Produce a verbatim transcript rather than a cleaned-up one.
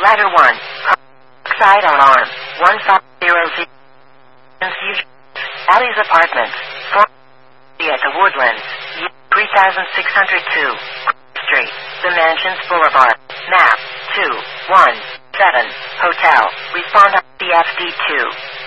Ladder one. Side alarm. one five zero zero. Confusion. Alley's Apartments. four at the Woodlands. three thousand six hundred two. Street. The Mansions Boulevard. Map. two one seven. Hotel. Respond to the F D two.